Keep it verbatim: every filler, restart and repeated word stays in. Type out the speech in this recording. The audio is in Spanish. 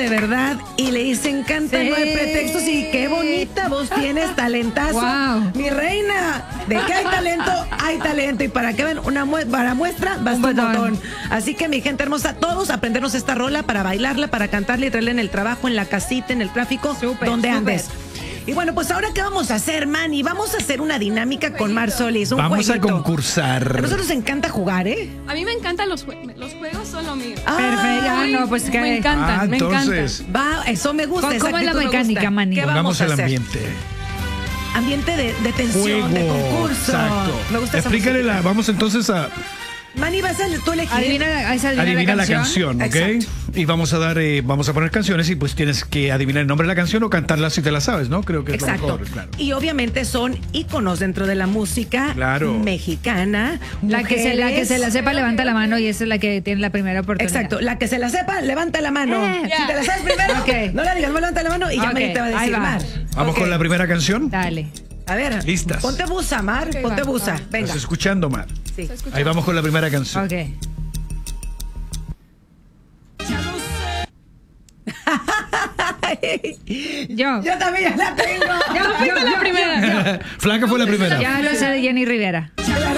de verdad y les encanta, Sí. no hay pretextos. Y qué bonita voz tienes, talentazo. Wow. Mi reina, de que hay talento, hay talento. Y para que vean una mu para muestra, basta un botón. botón. Así que mi gente hermosa, todos aprendernos esta rola para bailarla, para cantarla y traerla en el trabajo, en la casita, en el tráfico, Súper, donde súper. andes. Y bueno, pues ahora ¿qué vamos a hacer, Manny? Vamos a hacer una dinámica con Mar Solís, un Vamos a jueguito. concursar. A nosotros nos encanta jugar, ¿eh? A mí me encantan los juegos. Los juegos son lo mío. Ah, Perfecto. Ah, no, pues que. Me encantan, Ah, me entonces, encantan. Va, eso me gusta. ¿Cómo- esa cómo es la actitud me mecánica, gusta. Manny? ¿Qué vamos pongamos a el hacer? ambiente. Ambiente de, de tensión, Juego. de concurso. Exacto. Me gusta esa Explícale música. la. Vamos entonces a. Manny, vas a tú elegir. Adivina, esa adivina, Adivina la la canción. canción, ¿ok? Exacto. Y vamos a dar, eh, vamos a poner canciones y pues tienes que adivinar el nombre de la canción o cantarla si te la sabes, ¿no? Creo que es lo Exacto. mejor, claro. Y obviamente son íconos dentro de la música Claro. mexicana. La que, se, la que mujeres. se la sepa levanta la mano y esa es la que tiene la primera oportunidad. Exacto, la que se la sepa, levanta la mano. Eh, Si te la sabes primero, Ok. no la digas, no levanta la mano y ya Ok, Manny te va a ahí decir va. Mar. Vamos Ok. con la primera canción. Dale. A ver, Listas. ponte busa, Mar, Ok, ponte va, busa. va. Venga. ¿Estás escuchando, Mar? Sí. Ahí vamos con la primera canción. Ok. Yo. Yo también ya la tengo. Yo, yo, la yo, primera. yo, yo. Flaca fue la primera. Ya lo sé de Jenny Rivera. La